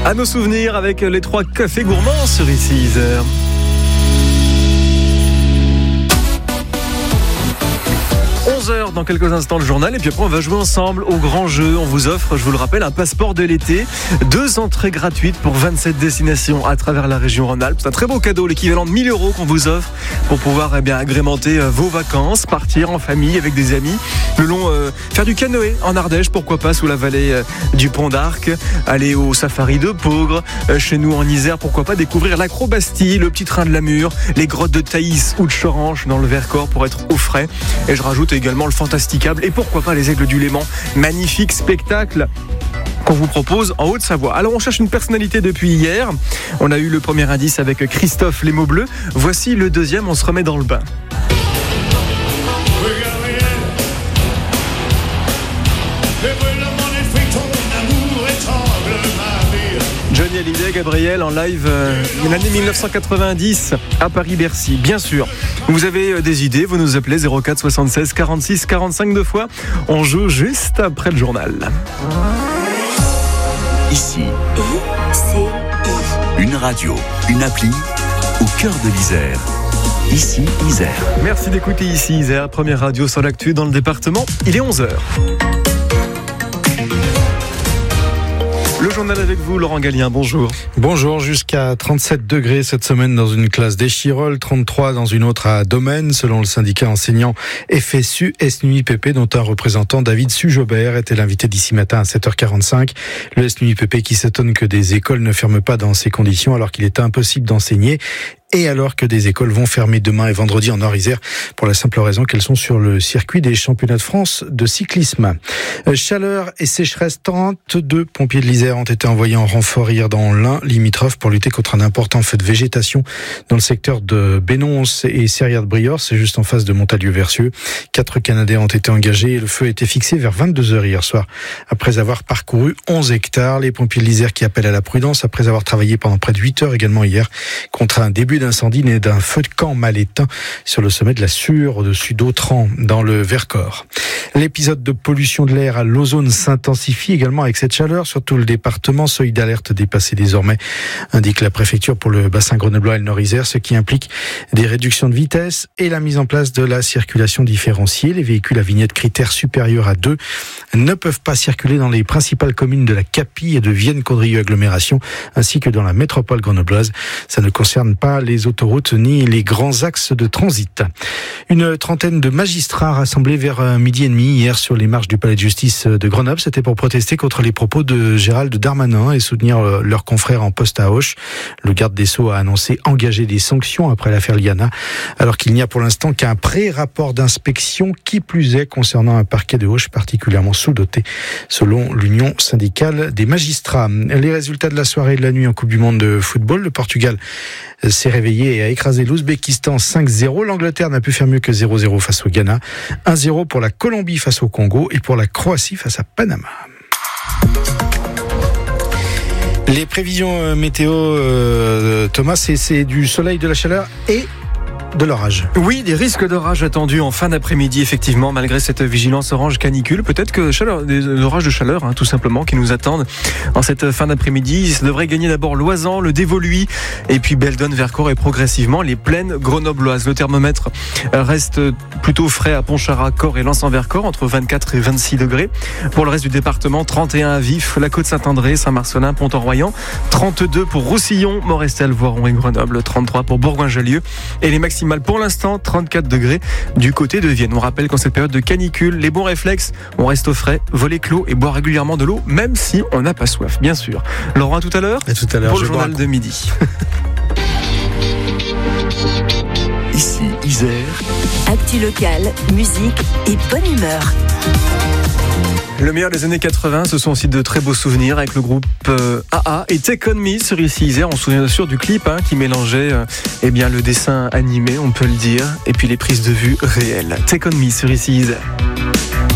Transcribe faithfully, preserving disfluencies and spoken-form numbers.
À nos souvenirs avec les trois cafés gourmands sur ici Isère. onze heures dans quelques instants le journal et puis après on va jouer ensemble au grand jeu. On vous offre, je vous le rappelle, un passeport de l'été, deux entrées gratuites pour vingt-sept destinations à travers la région Rhône-Alpes. C'est un très beau cadeau, l'équivalent de mille euros qu'on vous offre pour pouvoir eh bien, agrémenter vos vacances, partir en famille avec des amis, le long, euh, faire du canoë en Ardèche, pourquoi pas sous la vallée euh, du Pont d'Arc, aller au safari de Peaugres, euh, chez nous en Isère, pourquoi pas découvrir l'Acrobastie, le petit train de la Mure, les grottes de Thaïs ou de Choranche dans le Vercors pour être au frais. Et je rajoute également le Fantasticable et pourquoi pas les Aigles du Léman, magnifique spectacle qu'on vous propose en Haute-Savoie. Alors on cherche une personnalité depuis hier. On a eu le premier indice avec Christophe Les Mots Bleus. Voici le deuxième, on se remet dans le bain. Johnny Hallyday, Gabriel en live euh, l'année dix-neuf cent quatre-vingt-dix à Paris-Bercy, bien sûr. Vous avez des idées, vous nous appelez zéro quatre soixante-seize quarante-six quarante-cinq deux fois. On joue juste après le journal. Ici, une radio, une appli au cœur de l'Isère. Ici, Isère. Merci d'écouter Ici Isère, première radio sur l'actu dans le département. Il est onze heures. Le journal avec vous, Laurent Gallien, bonjour. Bonjour, jusqu'à trente-sept degrés cette semaine dans une classe d'Échirolles, trente-trois dans une autre à Domaine, selon le syndicat enseignant F S U S N U I P P, dont un représentant, David Sujobert, était l'invité d'ici matin à sept heures quarante-cinq. Le S N U I P P qui s'étonne que des écoles ne ferment pas dans ces conditions alors qu'il est impossible d'enseigner. Et alors que des écoles vont fermer demain et vendredi en Nord-Isère pour la simple raison qu'elles sont sur le circuit des championnats de France de cyclisme. Chaleur et sécheresse, trente-deux pompiers de l'Isère ont été envoyés en renfort hier dans l'Ain limitrophe pour lutter contre un important feu de végétation dans le secteur de Bénonce et Serrières-de-Briord, c'est juste en face de Montalieu-Versieux. Quatre Canadiens ont été engagés et le feu a été fixé vers vingt-deux heures hier soir après avoir parcouru onze hectares. Les pompiers de l'Isère qui appellent à la prudence après avoir travaillé pendant près de huit heures également hier contre un début d'incendie né d'un feu de camp mal éteint sur le sommet de la Sûre au-dessus d'Autran dans le Vercors. L'épisode de pollution de l'air à l'ozone s'intensifie également avec cette chaleur sur tout le département. Seuil d'alerte dépassé désormais, indique la préfecture pour le bassin grenoblois et le Nord-Isère, ce qui implique des réductions de vitesse et la mise en place de la circulation différenciée. Les véhicules à vignette critère supérieure à deux ne peuvent pas circuler dans les principales communes de la Capille et de Vienne-Condrieu agglomération ainsi que dans la métropole grenobloise. Ça ne concerne pas les autoroutes ni les grands axes de transit. Une trentaine de magistrats rassemblés vers midi et demi hier sur les marches du palais de justice de Grenoble. C'était pour protester contre les propos de Gérald Darmanin et soutenir leurs confrères en poste à Auch. Le garde des Sceaux a annoncé engager des sanctions après l'affaire Liana, alors qu'il n'y a pour l'instant qu'un pré-rapport d'inspection, qui plus est concernant un parquet de Auch particulièrement sous-doté, selon l'Union syndicale des magistrats. Les résultats de la soirée et de la nuit en Coupe du Monde de football. Le Portugal s'est réveillé et a écrasé l'Ouzbékistan cinq zéro. L'Angleterre n'a pu faire mieux que zéro zéro face au Ghana. un zéro pour la Colombie face au Congo et pour la Croatie face à Panama. Les prévisions météo, euh, Thomas, c'est, c'est du soleil, de la chaleur et de l'orage. Oui, des risques d'orage attendus en fin d'après-midi, effectivement, malgré cette vigilance orange canicule. Peut-être que chaleur, des orages de chaleur, hein, tout simplement, qui nous attendent en cette fin d'après-midi. Ça devrait gagner d'abord Loisan, le Dévoluy, et puis Beldon, Vercors et progressivement les plaines grenobloises. Le thermomètre reste plutôt frais à Pontcharrat, Corps et Lens-en-Vercors, entre vingt-quatre et vingt-six degrés. Pour le reste du département, trente et un à Vif, la Côte-Saint-André, Saint-Marcelin, Pont-en-Royan, trente-deux pour Roussillon, Morestel, Voiron et Grenoble, trente-trois pour Bourgoin-Jallieu, et les maximales pour l'instant, trente-quatre degrés du côté de Vienne. On rappelle qu'en cette période de canicule, les bons réflexes, on reste au frais, voler clos et boire régulièrement de l'eau, même si on n'a pas soif, bien sûr. Laurent, à tout à l'heure, à tout à l'heure pour le je journal de midi. Ici, Isère. Actu locale, musique et bonne humeur. Le meilleur des années quatre-vingts, ce sont aussi de très beaux souvenirs avec le groupe euh, A A et Take On Me sur Ici Isère. On se souvient bien sûr du clip hein, qui mélangeait euh, eh bien, le dessin animé, on peut le dire, et puis les prises de vue réelles. Take On Me sur Ici Isère.